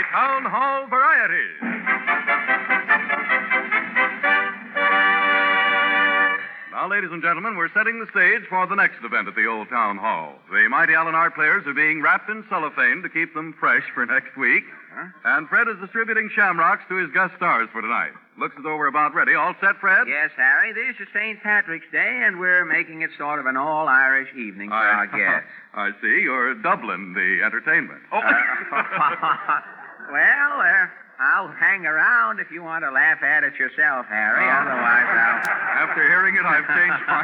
Town Hall Variety. Now, ladies and gentlemen, we're setting the stage for the next event at the Old Town Hall. The Mighty Allen Art players are being wrapped in cellophane to keep them fresh for next week. And Fred is distributing shamrocks to his guest stars for tonight. Looks as though we're about ready. All set, Fred? Yes, Harry. This is St. Patrick's Day, and we're making it sort of an all-Irish evening for our guests. I see. You're doubling the entertainment. Well, I'll hang around if you want to laugh at it yourself, Harry. Otherwise, I'll... After hearing it, I've changed my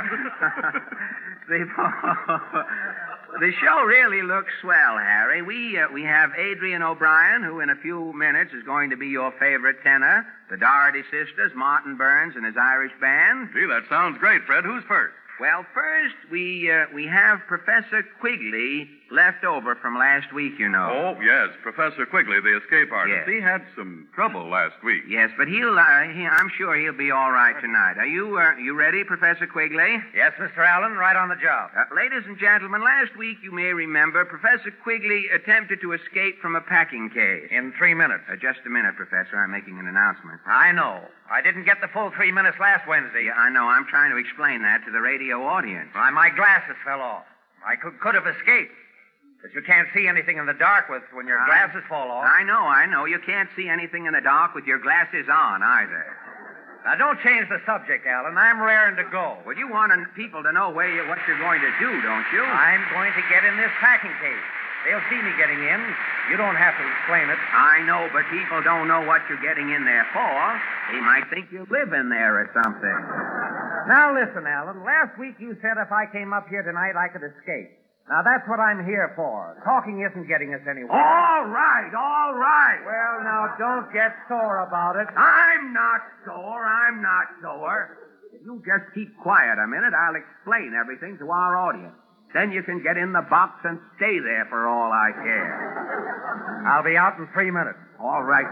mind. The show really looks swell, Harry. We have Adrian O'Brien, who in a few minutes is going to be your favorite tenor. The Doherty sisters, Martin Burns and his Irish band. Gee, that sounds great, Fred. Who's first? Well, first, we have Professor Quigley left over from last week, you know. Oh, yes, Professor Quigley, the escape artist. Yes. He had some trouble last week. Yes, but I'm sure he'll be all right tonight. Are you ready, Professor Quigley? Yes, Mr. Allen, right on the job. Ladies and gentlemen, last week, you may remember, Professor Quigley attempted to escape from a packing case. In 3 minutes. Just a minute, Professor. I'm making an announcement. I know. I didn't get the full 3 minutes last Wednesday. Yeah, I know. I'm trying to explain that to the radio audience. Why, my glasses fell off. I could have escaped. But you can't see anything in the dark when your glasses fall off. I know. You can't see anything in the dark with your glasses on, either. Now, don't change the subject, Allen. I'm raring to go. Well, you want people to know what you're going to do, don't you? I'm going to get in this packing case. They'll see me getting in. You don't have to explain it. I know, but people don't know what you're getting in there for. They might think you live in there or something. Now, listen, Allen. Last week you said if I came up here tonight, I could escape. Now, that's what I'm here for. Talking isn't getting us anywhere. All right. Well, now, don't get sore about it. I'm not sore. If you just keep quiet a minute, I'll explain everything to our audience. Then you can get in the box and stay there for all I care. I'll be out in 3 minutes. All right,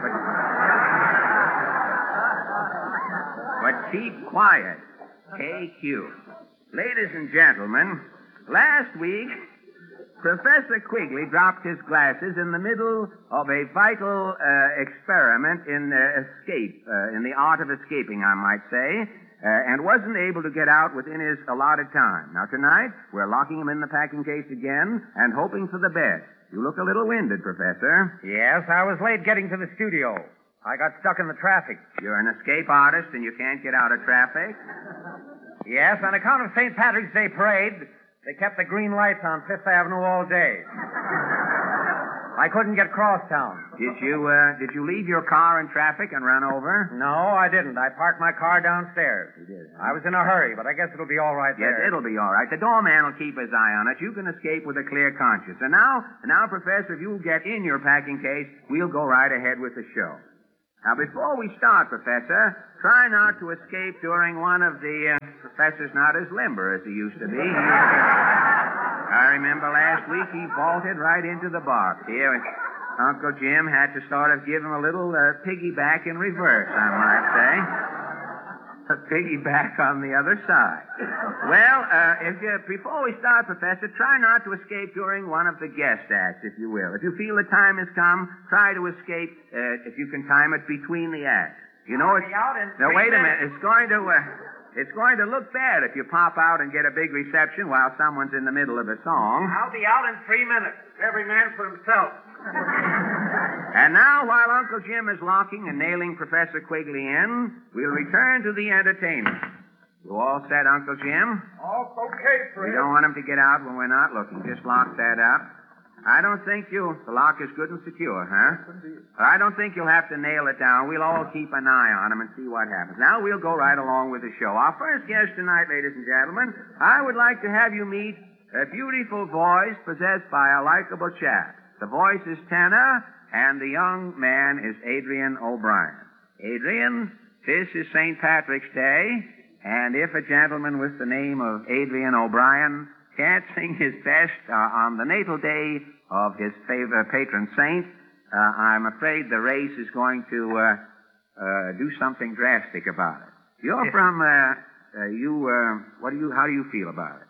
but keep quiet. KQ. Ladies and gentlemen, last week, Professor Quigley dropped his glasses in the middle of a vital experiment in in the art of escaping, I might say, and wasn't able to get out within his allotted time. Now, tonight, we're locking him in the packing case again and hoping for the best. You look a little winded, Professor. Yes, I was late getting to the studio. I got stuck in the traffic. You're an escape artist and you can't get out of traffic? Yes, on account of St. Patrick's Day parade, they kept the green lights on Fifth Avenue all day. I couldn't get cross town. Did you leave your car in traffic and run over? No, I didn't. I parked my car downstairs. You did, huh? I was in a hurry, but I guess it'll be all right there. Yes, it'll be all right. The doorman will keep his eye on it. You can escape with a clear conscience. And now, Professor, if you'll get in your packing case, we'll go right ahead with the show. Now, before we start, Professor, try not to escape during one of the... Professor's not as limber as he used to be. I remember last week he vaulted right into the box. Here, Uncle Jim had to sort of give him a little piggyback in reverse, I might say. A piggyback on the other side. Well, before we start, Professor, try not to escape during one of the guest acts, if you will. If you feel the time has come, try to escape if you can time it between the acts. You know, now, wait a minute. It's going to look bad if you pop out and get a big reception while someone's in the middle of a song. I'll be out in 3 minutes. Every man for himself. And now, while Uncle Jim is locking and nailing Professor Quigley in, we'll return to the entertainment. You all set, Uncle Jim? All okay, Fred. We don't want him to get out when we're not looking. Just lock that up. I don't think the lock is good and secure, huh? I don't think you'll have to nail it down. We'll all keep an eye on him and see what happens. Now we'll go right along with the show. Our first guest tonight, ladies and gentlemen, I would like to have you meet a beautiful voice possessed by a likable chap. The voice is tenor, and the young man is Adrian O'Brien. Adrian, this is St. Patrick's Day, and if a gentleman with the name of Adrian O'Brien can't sing his best on the natal day of his favorite patron saint, I'm afraid the race is going to do something drastic about it. You're from, how do you feel about it?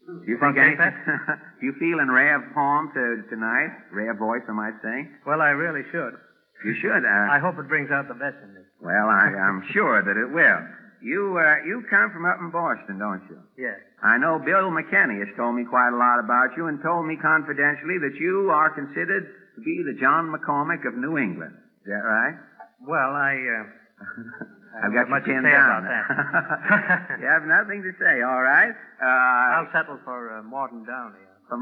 Do you think Okay, anything? Do you feel in rare form tonight? Rare voice, I might say. Well, I really should. You should. I hope it brings out the best in me. Well, I'm sure that it will. You come from up in Boston, don't you? Yes. I know Bill McKinney has told me quite a lot about you and told me confidentially that you are considered to be the John McCormick of New England. Is that right? Well, I've got you much to pinned say down. about that. You have nothing to say, all right? I'll settle for Morton Downey.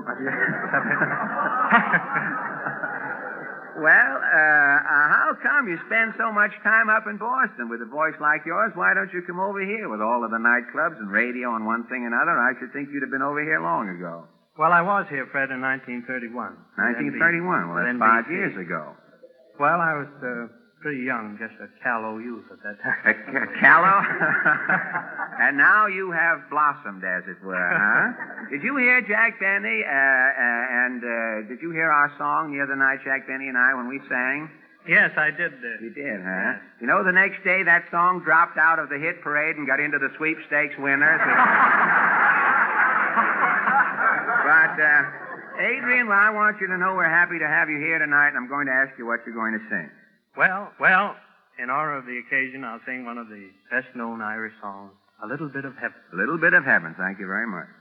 Well, how come you spend so much time up in Boston with a voice like yours? Why don't you come over here with all of the nightclubs and radio and one thing and another? I should think you'd have been over here long ago. Well, I was here, Fred, in 1931. 1931? Well, that's 5 years ago. Well, I was pretty young, just a callow youth at that time. Callow? And now you have blossomed, as it were, huh? Did you hear Jack Benny, and did you hear our song the other night, Jack Benny and I, when we sang? Yes, I did. You did, huh? Yes. You know, the next day that song dropped out of the hit parade and got into the sweepstakes winners. But, Adrian, well, I want you to know we're happy to have you here tonight, and I'm going to ask you what you're going to sing. Well, in honor of the occasion, I'll sing one of the best-known Irish songs, A Little Bit of Heaven. A Little Bit of Heaven. Thank you very much.